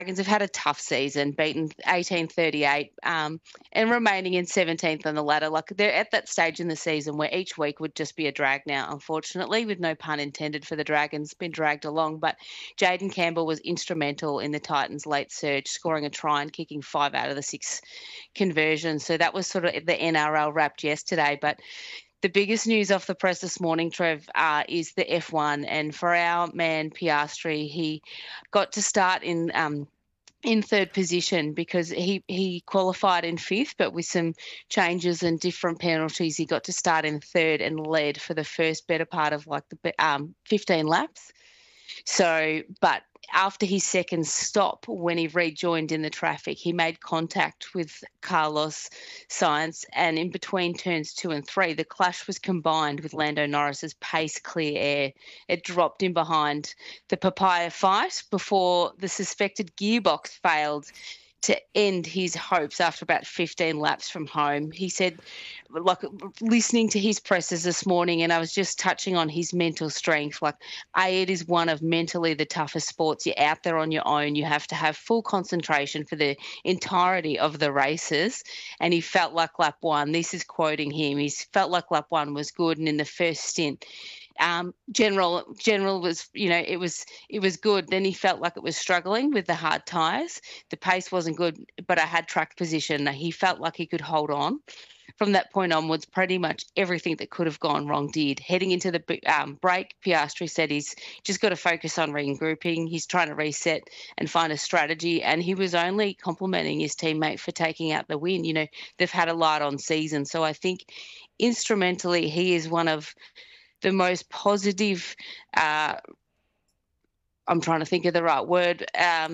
Dragons have had a tough season, beaten 1838 and remaining in 17th on the ladder. Like, they're at that stage in the season where each week would just be a drag now, unfortunately, with no pun intended for the Dragons, been dragged along. But Jaden Campbell was instrumental in the Titans' late surge, scoring a try and kicking 5 out of the 6 conversions. So that was sort of the NRL wrapped yesterday. But the biggest news off the press this morning, Trev, is the F1. And for our man Piastri, he got to start in third position because he qualified in 5th, but with some changes and different penalties, he got to start in 3rd and led for the first better part of like the 15 laps. So, but after his second stop, when he rejoined in the traffic, he made contact with Carlos Sainz, and in between turns 2 and 3, the clash was combined with Lando Norris's pace clear air. It dropped in behind the papaya fight before the suspected gearbox failed to end his hopes after about 15 laps from home. He said, like, listening to his presses this morning, and I was just touching on his mental strength, like, it is one of mentally the toughest sports. You're out there on your own. You have to have full concentration for the entirety of the races. And he felt like lap 1, this is quoting him, he felt like lap 1 was good. And in the first stint, General was, it was good. Then he felt like it was struggling with the hard tyres. The pace wasn't good, but I had track position. He felt like he could hold on. From that point onwards, pretty much everything that could have gone wrong did. Heading into the break, Piastri said he's just got to focus on regrouping. He's trying to reset and find a strategy, and he was only complimenting his teammate for taking out the win. They've had a light on season, so I think instrumentally he is one of the most positive, I'm trying to think of the right word.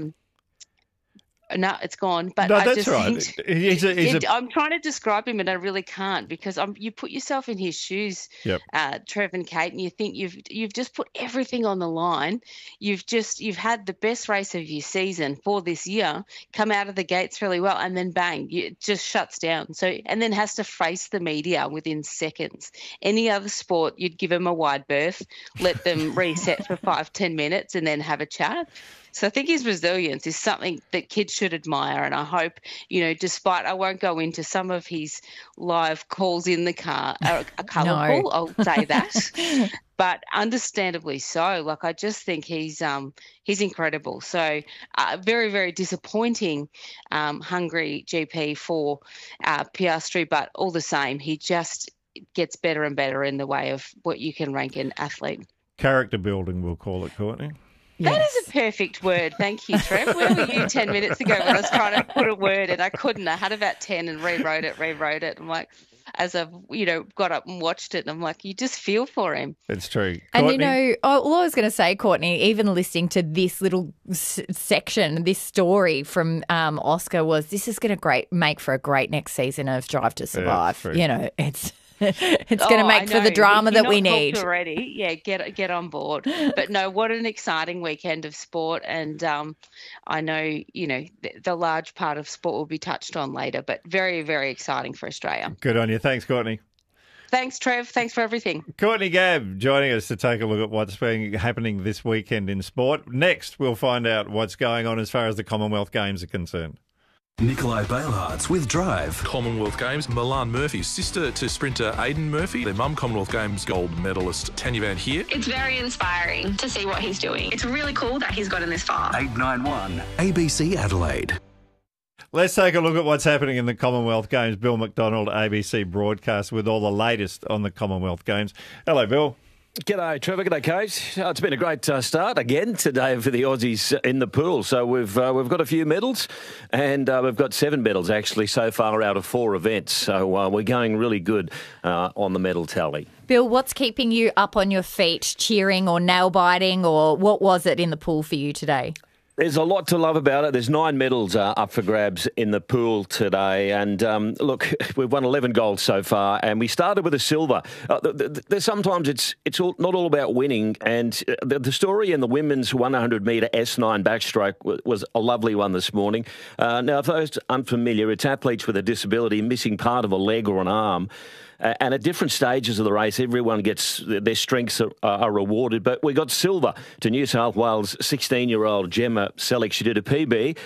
No, it's gone. But no, I that's just right. think I'm trying to describe him, and I really can't, because you put yourself in his shoes, yep. Trev and Kate, and you think you've just put everything on the line. You've had the best race of your season for this year, come out of the gates really well, and then bang, it just shuts down. So, and then has to face the media within seconds. Any other sport, you'd give them a wide berth, let them reset for 5-10 minutes, and then have a chat. So I think his resilience is something that kids should admire, and I hope, despite, I won't go into some of his live calls in the car, are colourful, no. I'll say that, but understandably so. Like, I just think he's incredible. So very, very disappointing Hungary GP for Piastri, but all the same, he just gets better and better in the way of what you can rank an athlete. Character building, we'll call it, Courtney. Yes. That is a perfect word. Thank you, Trev. Where were you 10 minutes ago when I was trying to put a word and I couldn't? I had about 10 and rewrote it. I'm like, as I've, got up and watched it, and I'm like, you just feel for him. It's true. Courtney? And, all I was going to say, Courtney, even listening to this little section, this story from Oscar was, this is going to make for a great next season of Drive to Survive. It's... It's going to make for the drama that we need. Already, yeah, get on board. But no, what an exciting weekend of sport, and I know the large part of sport will be touched on later, but very, very exciting for Australia. Good on you. Thanks, Courtney. Thanks, Trev. Thanks for everything. Courtney Gabb joining us to take a look at what's been happening this weekend in sport. Next, we'll find out what's going on as far as the Commonwealth Games are concerned. Nikolai Bailhartz with Drive. Commonwealth Games, Milan Murphy, sister to sprinter Aidan Murphy. Their mum, Commonwealth Games gold medalist Tanya Van Heer. It's very inspiring to see what he's doing. It's really cool that he's gotten this far. 891 ABC Adelaide. Let's take a look at what's happening in the Commonwealth Games. Bill McDonald, ABC broadcast, with all the latest on the Commonwealth Games. Hello, Bill. G'day, Trevor. G'day, Kate. It's been a great start again today for the Aussies in the pool. So we've got a few medals, and we've got 7 medals actually so far out of 4 events. So we're going really good on the medal tally. Bill, what's keeping you up on your feet, cheering or nail biting, or what was it in the pool for you today? There's a lot to love about it. There's 9 medals up for grabs in the pool today. And look, we've won 11 gold so far, and we started with a silver. Sometimes it's not all about winning. And the story in the women's 100-metre S9 backstroke was a lovely one this morning. Now, for those unfamiliar, it's athletes with a disability missing part of a leg or an arm. And at different stages of the race, everyone gets their strengths are rewarded. But we got silver to New South Wales 16-year-old Gemma Selick. She did a PB.